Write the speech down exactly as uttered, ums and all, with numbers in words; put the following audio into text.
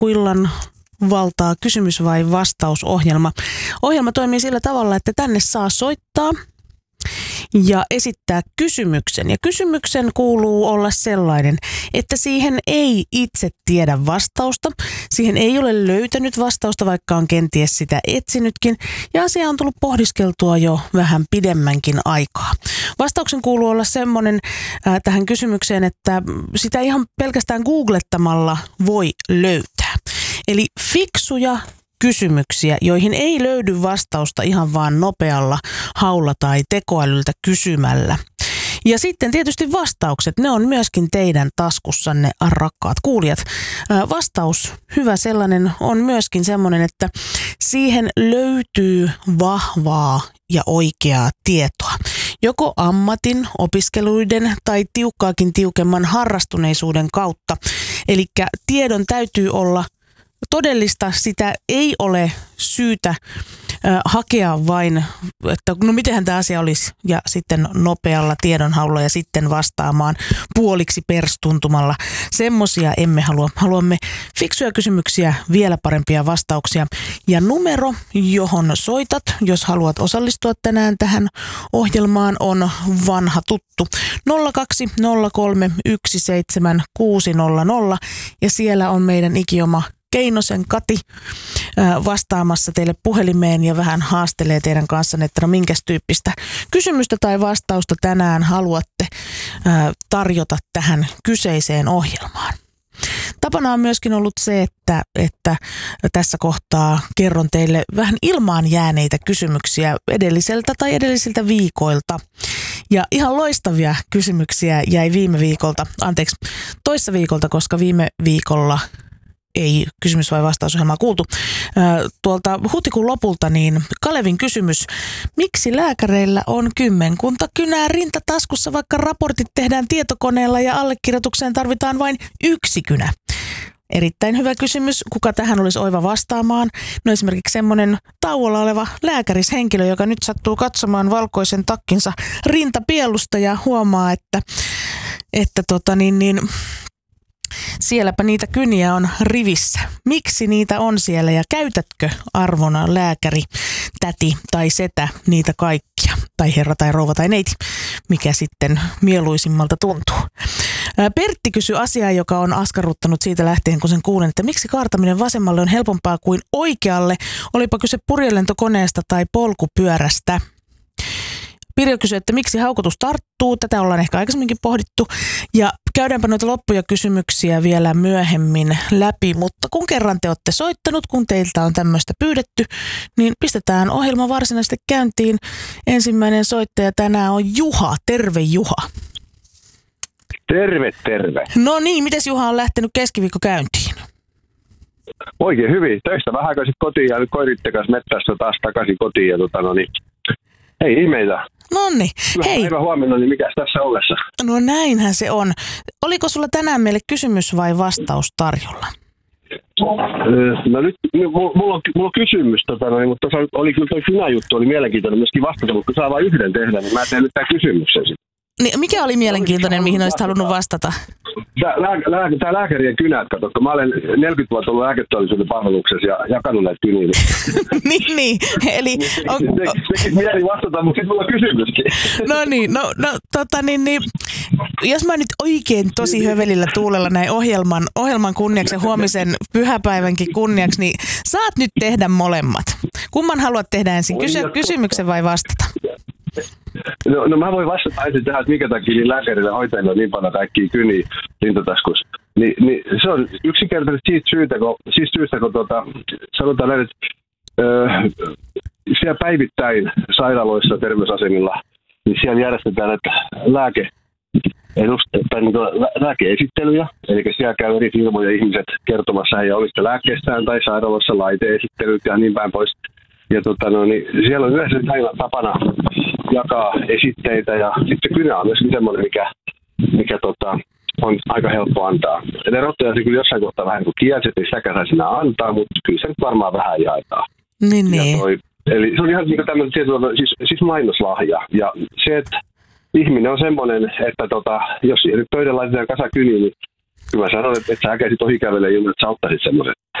Pikkuillan valtaa kysymys vai vastausohjelma. Ohjelma toimii sillä tavalla, että tänne saa soittaa ja esittää kysymyksen. Ja kysymyksen kuuluu olla sellainen, että siihen ei itse tiedä vastausta. Siihen ei ole löytänyt vastausta, vaikka on kenties sitä etsinytkin. Ja asia on tullut pohdiskeltua jo vähän pidemmänkin aikaa. Vastauksen kuuluu olla semmoinen äh, tähän kysymykseen, että sitä ihan pelkästään googlettamalla voi löytää. Eli fiksuja kysymyksiä, joihin ei löydy vastausta ihan vaan nopealla haulla tai tekoälyltä kysymällä. Ja sitten tietysti vastaukset, ne on myöskin teidän taskussanne, rakkaat kuulijat. Vastaus, hyvä sellainen, on myöskin semmoinen, että siihen löytyy vahvaa ja oikeaa tietoa. Joko ammatin, opiskeluiden tai tiukkaakin tiukemman harrastuneisuuden kautta. Eli tiedon täytyy olla todellista, sitä ei ole syytä äh, hakea vain, että no mitenhän tämä asia olisi, ja sitten nopealla tiedonhaulla ja sitten vastaamaan puoliksi perstuntumalla. Semmoisia emme halua. Haluamme fiksuja kysymyksiä, vielä parempia vastauksia. Ja numero, johon soitat, jos haluat osallistua tänään tähän ohjelmaan, on vanha tuttu. nolla kaksi nolla kolme yksi seitsemän kuusi nolla nolla ja siellä on meidän ikioma Keinosen Kati vastaamassa teille puhelimeen ja vähän haastelee teidän kanssanne, että no minkäs tyyppistä kysymystä tai vastausta tänään haluatte tarjota tähän kyseiseen ohjelmaan. Tapana on myöskin ollut se, että, että tässä kohtaa kerron teille vähän ilmaan jääneitä kysymyksiä edelliseltä tai edellisiltä viikoilta. Ja ihan loistavia kysymyksiä jäi viime viikolta, anteeksi, toissa viikolta, koska viime viikolla ei kysymys- vai vastausohjelmaa kuultu. Tuolta huhtikuun lopulta niin Kalevin kysymys, miksi lääkäreillä on kymmenkunta kynää rintataskussa, vaikka raportit tehdään tietokoneella ja allekirjoitukseen tarvitaan vain yksi kynä? Erittäin hyvä kysymys. Kuka tähän olisi oiva vastaamaan? No esimerkiksi semmoinen tauolla oleva lääkärishenkilö, joka nyt sattuu katsomaan valkoisen takkinsa rintapielusta ja huomaa, että, että tota niin, niin, sielläpä niitä kyniä on rivissä. Miksi niitä on siellä ja käytätkö arvona lääkäri, täti tai setä niitä kaikkia? Tai herra tai rouva tai neiti, mikä sitten mieluisimmalta tuntuu. Pertti kysyi asiaa, joka on askarruttanut siitä lähtien, kun sen kuulen, että miksi kaartaminen vasemmalle on helpompaa kuin oikealle, olipa kyse purjelentokoneesta tai polkupyörästä. Pirjo kysyi, että miksi haukotus tarttuu. Tätä ollaan ehkä aikaisemminkin pohdittu. Ja käydäänpä noita loppuja kysymyksiä vielä myöhemmin läpi. Mutta kun kerran te olette soittanut, kun teiltä on tämmöistä pyydetty, niin pistetään ohjelma varsinaisesti käyntiin. Ensimmäinen soittaja tänään on Juha. Terve Juha. Terve, terve. No niin, mites Juha on lähtenyt keskiviikko käyntiin? Oikein hyvin. Töistä vähän aikaa sitten kotiin ja nyt koiritte kanssa mettässä taas takaisin kotiin. Ja tota, no niin, ei ihmeitä. Nonni, hei. Hyvä huomenna, niin mikäs tässä ollessa? No näinhän se on. Oliko sulla tänään meille kysymys vai vastaus tarjolla? No nyt mulla on, mulla on kysymys, tota, no, mutta tuossa oli kyllä toi kynäjuttu, oli mielenkiintoinen myöskin vastata, mutta kun saa vain yhden tehdä, niin mä teen nyt tämän kysymyksen sitten. Niin, mikä oli mielenkiintoinen, mihin olisit halunnut vastata? Tämä lää, lää, lääkärien kynät, kato, kun mä olen neljäkymmentä vuotta ollut lääketeollisuuden palveluksessa ja jakanut näitä kyniä. niin, niin, eli... On, Tekisi mieli vastata, mutta sitten mulla on kysymyskin. No niin, no, no tota niin, niin, jos mä nyt oikein tosi hövelillä tuulella näin ohjelman, ohjelman kunniaksi ja huomisen pyhäpäivänkin kunniaksi, niin saat nyt tehdä molemmat. Kumman haluat tehdä ensin, Kysy, kysymyksen vai vastata? No, no mä voin vastata ensin tähän, että mikä takia niin lääkärillä hoitajilla on niin paljon kaikkia kyniä rintataskussa. Ni, niin se on yksinkertaisesti siitä syystä, kun, siis syystä, kun tuota, sanotaan näin, että öö, siellä päivittäin sairaaloissa ja terveysasemilla, niin siellä järjestetään näitä lääke, tai niin lääkeesittelyjä. Eli siellä käy eri firmoja ihmiset kertomassa heidän omista lääkkeistään tai sairaalassa laiteesittelyt ja niin päin pois. Ja tota, no, niin siellä on yleensä aina tapana jakaa esitteitä ja sitten kynä on myöskin semmoinen, mikä, mikä tota, on aika helppo antaa. Ne rotteja se kyllä jossain kohtaa vähän kuin kielsi, että ei sitäkään saisi enää antaa, mutta kyllä se nyt varmaan vähän jaetaan. Niin, niin. Toi, eli se on ihan niin tämmöinen tietynlainen, siis, siis mainoslahja. Ja se, että ihminen on semmoinen, että tota, jos nyt pöydän laitetaan kasa kyniin, niin Kyllä mä sanon, että et sä käisit ohi kävelemään ilman, että sä ottaisit semmoisen.